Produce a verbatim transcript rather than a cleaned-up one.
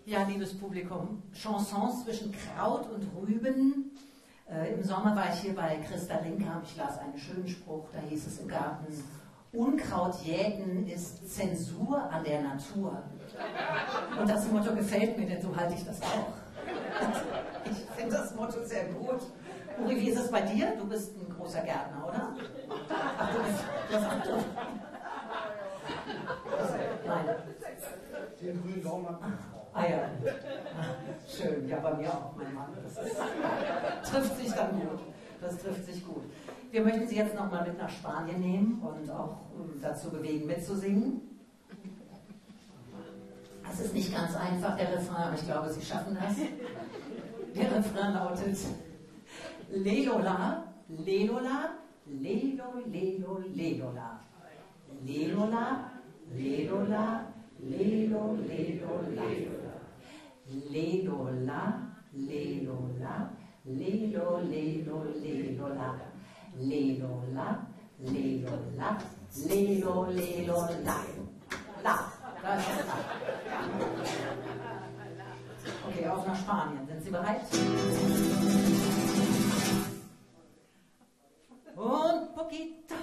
Ja, liebes Publikum, Chansons zwischen Kraut und Rüben. Äh, Im Sommer war ich hier bei Christa Linker, ich las einen schönen Spruch, da hieß es im Garten: Unkraut jäten ist Zensur an der Natur. Und das Motto gefällt mir, denn so halte ich das auch. Ich finde das Motto sehr gut. Uri, wie ist es bei dir? Du bist ein großer Gärtner, oder? Ach, du bist das andere. Nein. Den grünen Daumen hat meine Frau. Ah ja, schön. Ja, bei mir auch, mein Mann. Das ist, trifft sich dann gut. Das trifft sich gut. Wir möchten Sie jetzt nochmal mit nach Spanien nehmen und auch um, dazu bewegen, mitzusingen. Es ist nicht ganz einfach, der Refrain, aber ich glaube, Sie schaffen das. Der Refrain lautet: Lelola, Lelola, Lelo, Lelo, Lelola. Lelola, Lelola, Lelo, Lelo, Lelola. Lelola, Lelola, Lelo, Lelo, Lelola. Lelola, Lelola, Lelo, Lelo, La. La. Da ist das La. Okay, auf nach Spanien. Sind Sie bereit?